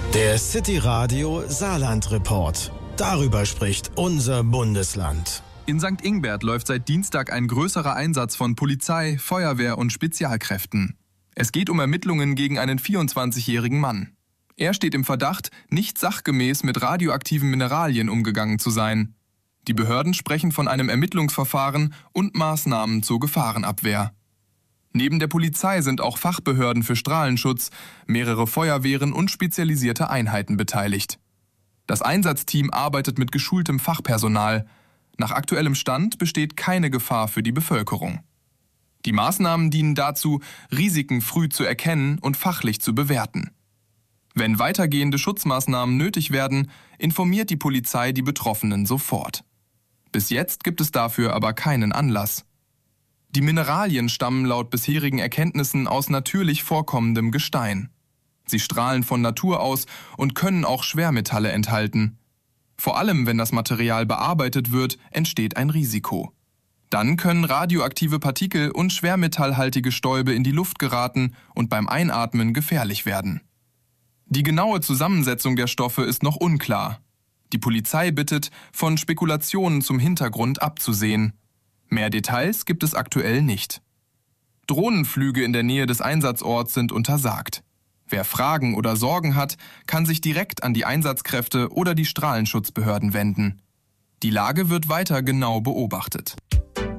Der City Radio Saarland Report. Darüber spricht unser Bundesland. In St. Ingbert läuft seit Dienstag ein größerer Einsatz von Polizei, Feuerwehr und Spezialkräften. Es geht um Ermittlungen gegen einen 24-jährigen Mann. Er steht im Verdacht, nicht sachgemäß mit radioaktiven Mineralien umgegangen zu sein. Die Behörden sprechen von einem Ermittlungsverfahren und Maßnahmen zur Gefahrenabwehr. Neben der Polizei sind auch Fachbehörden für Strahlenschutz, mehrere Feuerwehren und spezialisierte Einheiten beteiligt. Das Einsatzteam arbeitet mit geschultem Fachpersonal. Nach aktuellem Stand besteht keine Gefahr für die Bevölkerung. Die Maßnahmen dienen dazu, Risiken früh zu erkennen und fachlich zu bewerten. Wenn weitergehende Schutzmaßnahmen nötig werden, informiert die Polizei die Betroffenen sofort. Bis jetzt gibt es dafür aber keinen Anlass. Die Mineralien stammen laut bisherigen Erkenntnissen aus natürlich vorkommendem Gestein. Sie strahlen von Natur aus und können auch Schwermetalle enthalten. Vor allem, wenn das Material bearbeitet wird, entsteht ein Risiko. Dann können radioaktive Partikel und schwermetallhaltige Stäube in die Luft geraten und beim Einatmen gefährlich werden. Die genaue Zusammensetzung der Stoffe ist noch unklar. Die Polizei bittet, von Spekulationen zum Hintergrund abzusehen. Mehr Details gibt es aktuell nicht. Drohnenflüge in der Nähe des Einsatzorts sind untersagt. Wer Fragen oder Sorgen hat, kann sich direkt an die Einsatzkräfte oder die Strahlenschutzbehörden wenden. Die Lage wird weiter genau beobachtet.